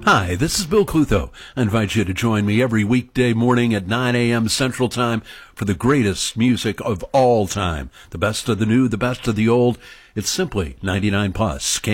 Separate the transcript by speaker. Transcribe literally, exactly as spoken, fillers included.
Speaker 1: Hi, this is Bill Clutho. I invite you to join me every weekday morning at nine a.m. Central Time for the greatest music of all time. The best of the new, the best of the old. It's simply ninety-nine plus.